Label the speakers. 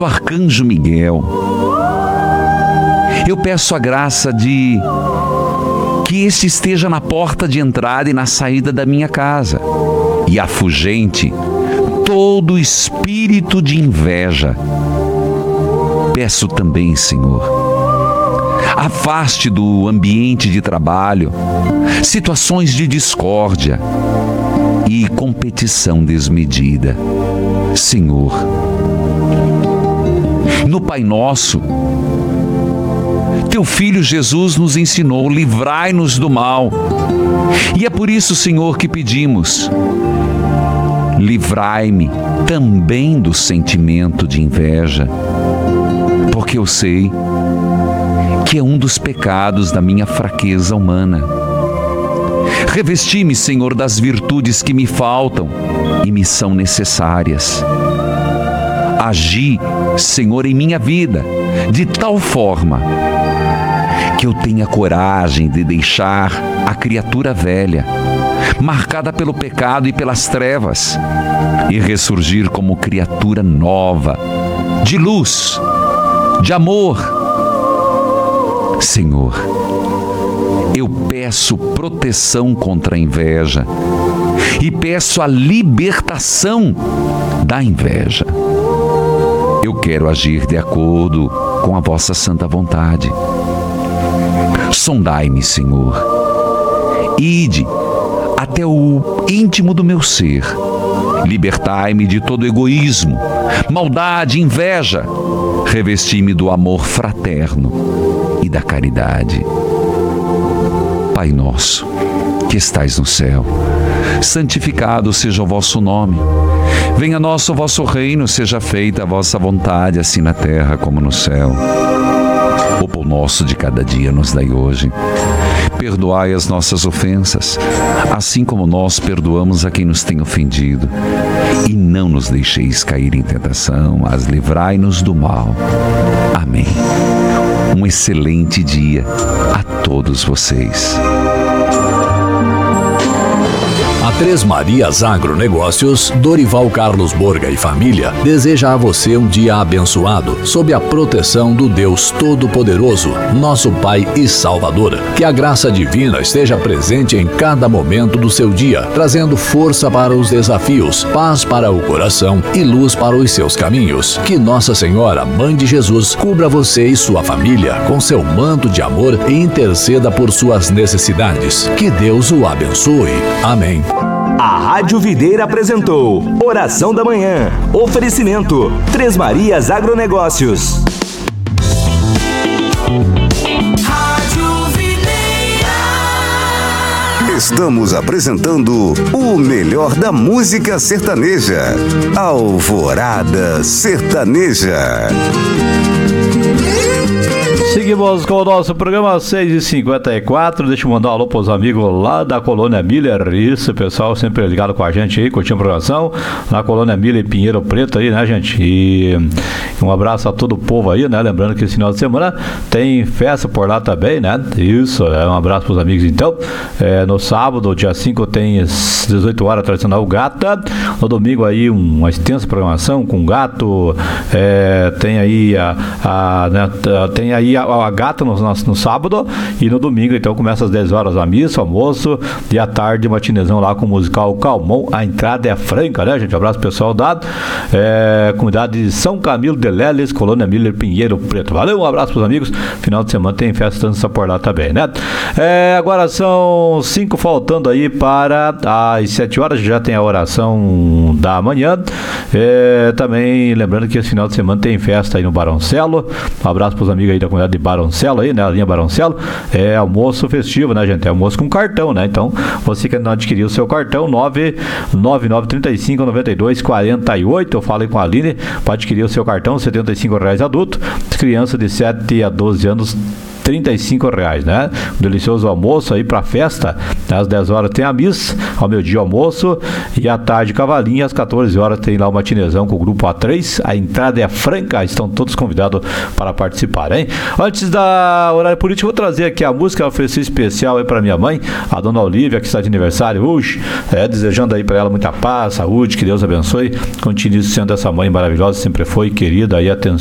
Speaker 1: Arcanjo Miguel. Eu peço a graça de que este esteja na porta de entrada e na saída da minha casa e afugente todo espírito de inveja. Peço também, Senhor, afaste do ambiente de trabalho situações de discórdia e competição desmedida. Senhor, no Pai Nosso, Teu Filho Jesus nos ensinou: livrai-nos do mal. E é por isso, Senhor, que pedimos: livrai-me também do sentimento de inveja, porque eu sei que é um dos pecados da minha fraqueza humana. Revesti-me, Senhor, das virtudes que me faltam e me são necessárias. Agi, Senhor, em minha vida de tal forma que eu tenha coragem de deixar a criatura velha, marcada pelo pecado e pelas trevas, e ressurgir como criatura nova, de luz, de amor. Senhor, eu peço proteção contra a inveja e peço a libertação da inveja. Eu quero agir de acordo com a vossa santa vontade. Sondai-me, Senhor. Ide até o íntimo do meu ser. Libertai-me de todo egoísmo, maldade, inveja. Revesti-me do amor fraterno e da caridade. Pai nosso, que estais no céu, santificado seja o vosso nome. Venha a nós o vosso reino, seja feita a vossa vontade, assim na terra como no céu. O pão nosso de cada dia nos dai hoje. Perdoai as nossas ofensas, assim como nós perdoamos a quem nos tem ofendido. E não nos deixeis cair em tentação, mas livrai-nos do mal. Amém. Um excelente dia a todos vocês.
Speaker 2: A Três Marias Agronegócios, Dorival Carlos Borga e família deseja a você um dia abençoado, sob a proteção do Deus Todo-Poderoso, nosso Pai e Salvador. Que a graça divina esteja presente em cada momento do seu dia, trazendo força para os desafios, paz para o coração e luz para os seus caminhos. Que Nossa Senhora, Mãe de Jesus, cubra você e sua família com seu manto de amor e interceda por suas necessidades. Que Deus o abençoe. Amém.
Speaker 3: A Rádio Videira apresentou Oração da Manhã. Oferecimento: Três Marias Agronegócios.
Speaker 4: Rádio Videira.
Speaker 5: Estamos apresentando o melhor da música sertaneja. Alvorada Sertaneja.
Speaker 6: Seguimos com o nosso programa 6h54. Deixa eu mandar um alô para os amigos lá da Colônia Miller. Isso, pessoal, sempre ligado com a gente aí, curtindo a programação. Na Colônia Miller, Pinheiro Preto aí, né, gente? E um abraço a todo o povo aí, né? Lembrando que esse final de semana tem festa por lá também, né? Isso, um abraço para os amigos então. No sábado, dia 5, tem às 18 horas, tradicional Gata. No domingo aí, uma extensa programação com gato. Tem aí tem aí a Gata no sábado, e no domingo então começa às 10 horas a missa, almoço, e à tarde matinezão lá com o musical Calmon. A entrada é franca, né, gente? Um abraço pessoal da comunidade de São Camilo de Leles, Colônia Miller, Pinheiro Preto. Valeu, um abraço pros amigos. Final de semana tem festa dança por lá também, né? Agora são 5 faltando aí para as 7 horas, já tem a oração da manhã. Também lembrando que esse final de semana tem festa aí no Baroncelo. Um abraço pros amigos aí da comunidade de Baroncelo aí, né? A linha Baroncelo. Almoço festivo, né, gente? É almoço com cartão, né? Então, você que não adquiriu o seu cartão, 999359248. Eu falo aí com a Aline para adquirir o seu cartão, R$75 adulto. Criança de 7 a 12 anos, R$35, né? Um delicioso almoço aí pra festa. Às 10 horas tem a missa, ao meio-dia almoço, e à tarde cavalinho, às 14 horas tem lá o matinezão com o grupo A3. A entrada é franca, estão todos convidados para participar, hein? Antes da horário político, eu vou trazer aqui a música, oferecer especial aí para minha mãe, a dona Olívia, que está de aniversário hoje, desejando aí para ela muita paz, saúde, que Deus abençoe, continue sendo essa mãe maravilhosa, sempre foi querida e atenciosa